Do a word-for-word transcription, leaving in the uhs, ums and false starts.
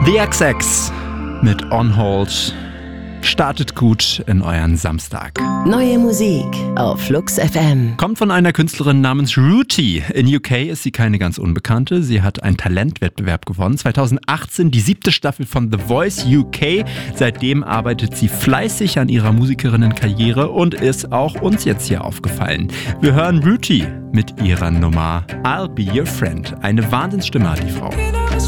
The X X mit On Hold. Startet gut in euren Samstag. Neue Musik auf Flux F M. Kommt von einer Künstlerin namens Ruti. In U K ist sie keine ganz Unbekannte. Sie hat einen Talentwettbewerb gewonnen. zwanzig achtzehn die siebte Staffel von The Voice U K. Seitdem arbeitet sie fleißig an ihrer Musikerinnenkarriere und ist auch uns jetzt hier aufgefallen. Wir hören Ruti mit ihrer Nummer I'll Be Your Friend. Eine Wahnsinnsstimme hat die Frau.